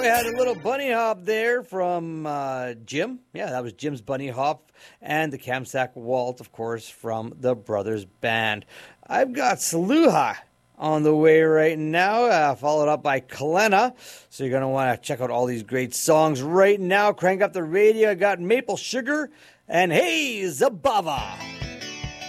we had a little bunny hop there from Jim. Yeah, that was Jim's bunny hop. And the Kamsack Waltz, of course, from the Brothers Band. I've got Saluha on the way right now, followed up by Kalena. So you're going to want to check out all these great songs right now. Crank up the radio. I got Maple Sugar and Hey Zabava.